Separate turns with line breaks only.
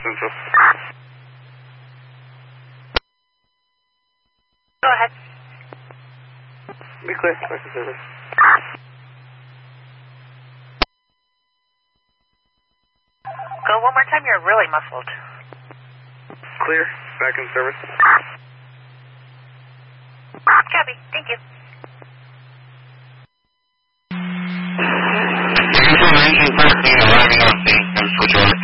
Central.
Go ahead.
Be clear, back in service.
Go one more time, you're really muffled.
Clear, back in service.
Copy, thank you.
Arriving on scene, switch order.